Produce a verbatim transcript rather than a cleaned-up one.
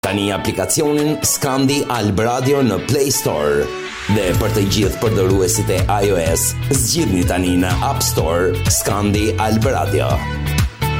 Tani applikazzjonin Skandi Alb Radio në Play Store dhe për të gjithë përdoruesit e iOS, zgjidhni tani në App Store Skandi Alb Radio.